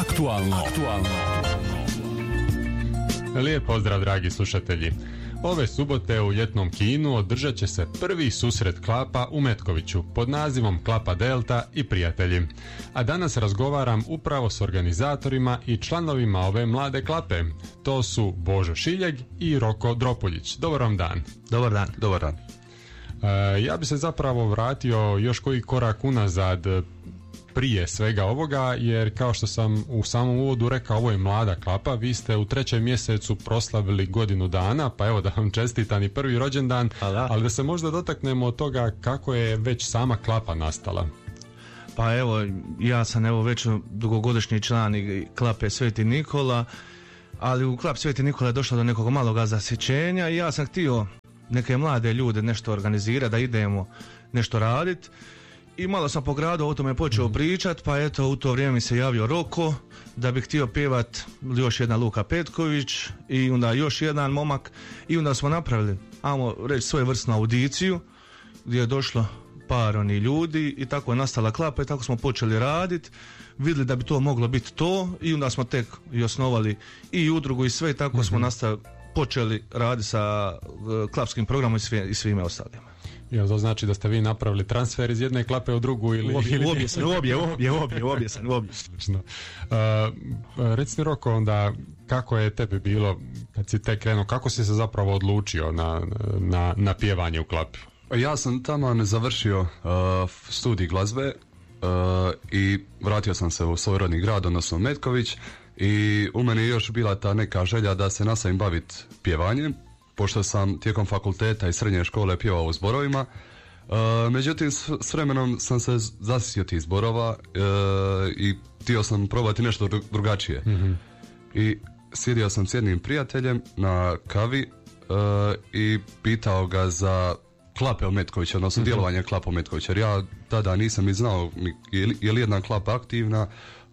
Aktualno. Lijep pozdrav, dragi slušatelji. Ove subote u ljetnom kinu održat će se prvi susret Klapa u Metkoviću pod nazivom Klapa Delta i prijatelji. A danas razgovaram upravo s organizatorima i članovima ove mlade klape. To su Božo Šiljeg i Roko Dropuljić. Dobar vam dan. Dobar dan. Dobar dan. Ja bi se zapravo vratio još koji korak unazad prije svega ovoga, jer kao što sam u samom uvodu rekao, ovo je mlada klapa. Vi ste u 3. mjesecu proslavili godinu dana, pa evo da vam čestitam i prvi rođendan. Ali da se možda dotaknemo od toga kako je već sama klapa nastala. Pa evo, ja sam već dugogodišnji član klape Sveti Nikola, ali u klap Sveti Nikola je došlo do nekog maloga zasjećenja i ja sam htio neke mlade ljude nešto organizirati, da idemo nešto raditi. I malo sam po gradu o tome počeo pričat, pa eto u to vrijeme mi se javio Roko da bi htio pjevat, još jedna Luka Petković i onda još jedan momak i onda smo napravili, ajmo reći, svojevrsnu audiciju gdje je došlo par ljudi i tako je nastala klapa i tako smo počeli raditi, vidjeli da bi to moglo biti to i onda smo tek i osnovali i udrugu i sve i tako smo počeli raditi sa klapskim programom i svime ostalima. Jel to znači da ste vi napravili transfer iz jedne klape u drugu ili... Obje sam. Reci Roko, onda kako je tebi bilo kad si tek krenuo, kako si se zapravo odlučio na pjevanje u klapi? Ja sam tamo završio studij glazbe i vratio sam se u svoj rodni grad, odnosno Metković, i u meni je još bila ta neka želja da se nastavim baviti pjevanjem, pošto sam tijekom fakulteta i srednje škole pjevao u zborovima. Međutim, s vremenom sam se zasjetio tih zborova i htio sam probati nešto drugačije. I sjedio sam s jednim prijateljem na kavi i pitao ga za klape u Metkoviću, odnosno djelovanje klapa u Metkoviću, jer ja tada nisam ni znao je li jedna klapa aktivna,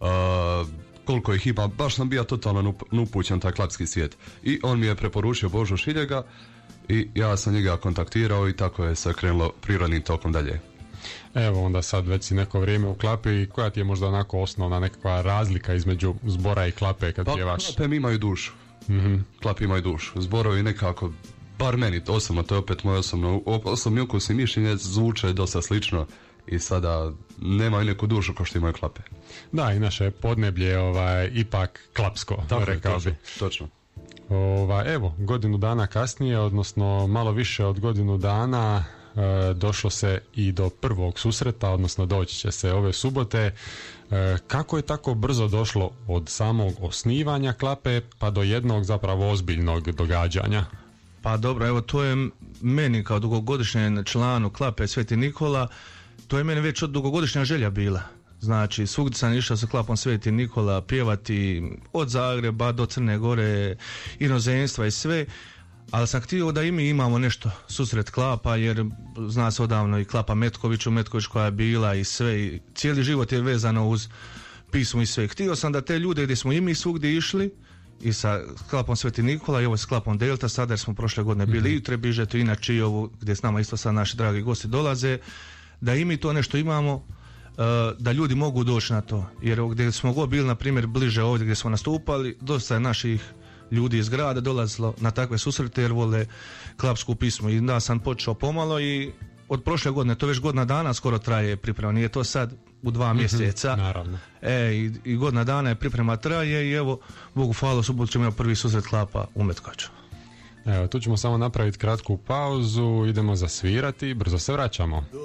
koliko ih ima, baš sam bio totalno upućen taj klapski svijet. I on mi je preporučio Božu Šiljega i ja sam njega kontaktirao i tako je se krenulo prirodnim tokom dalje. Evo onda sad već si neko vrijeme u klapi, koja ti je možda onako osnovna nekakva razlika između zbora i klape kad pjevaš? Klape imaju dušu. Klape imaju dušu. Zborovi nekako, bar meni osobno, to je opet moj osobni ukus i mišljenje, zvuče dosta slično i sada nemaju neku dušu kao što imaju klape. Da, i naše podneblje ipak klapsko, rekao bi. Točno. Evo, godinu dana kasnije, odnosno malo više od godinu dana, došlo se i do prvog susreta, odnosno doći će se ove subote. Kako je tako brzo došlo od samog osnivanja klape pa do jednog zapravo ozbiljnog događanja? Pa dobro, evo to je meni kao dugogodišnjem članu klape Sveti Nikola, to je meni već od dugogodišnja želja bila. Znači, svugdje sam išao sa klapom Sveti Nikola pjevati od Zagreba do Crne Gore, inozemstva i sve, ali sam htio da i mi imamo nešto susret klapa, jer zna se odavno i klapa Metković koja je bila i sve, i cijeli život je vezano uz pismo i sve. Htio sam da te ljude gdje smo i mi svugdje išli, i sa klapom Sveti Nikola i ovo s klapom Delta, sada jer smo prošle godine bili i u Trebižetu i na Čijovu, gdje s nama isto sad naši dragi gosti dolaze, da i mi to nešto imamo, da ljudi mogu doći na to, jer gdje smo god bili, na primjer bliže ovdje gdje smo nastupali, dosta je naših ljudi iz grada dolazilo na takve susrete jer vole klapsku pismu i da sam počeo pomalo i od prošle godine, to već godina dana skoro traje priprema, nije to sad u 2 mjeseca. Naravno. I godina dana je priprema traje i evo, Bogu hvala, subotu ćemo imati prvi susret klapa u Metkoviću. Evo, tu ćemo samo napraviti kratku pauzu, idemo zasvirati i brzo se vraćamo.